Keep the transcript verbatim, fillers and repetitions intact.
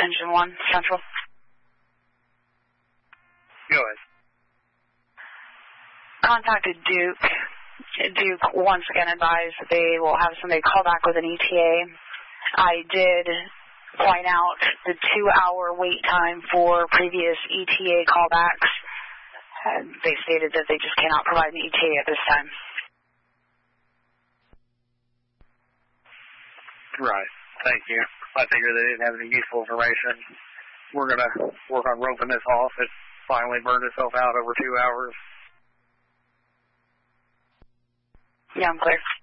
Engine one, Central. Go ahead. Contacted Duke. Duke once again advised that they will have somebody call back with an E T A. I did point out the two-hour wait time for previous E T A callbacks. Uh, they stated that they just cannot provide an E T A at this time. Right. Thank you. I figured they didn't have any useful information. We're going to work on roping this off. It finally burned itself out over two hours. Yeah, I'm clear.